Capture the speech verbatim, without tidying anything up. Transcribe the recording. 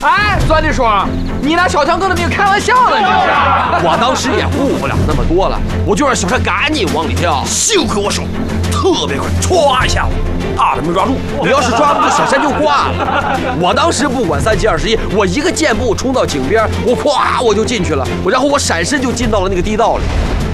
哎，钻地叔，你拿小强跟他们开玩笑呢，你这是？ 我当时也顾不了那么多了，我就让小山赶紧往里跳。幸亏我手特别快，歘一下子，差点没抓住。我要是抓不住，小山就挂了。我当时不管三七二十一，我一个箭步冲到井边，我咵我就进去了，我然后我闪身就进到了那个地道里。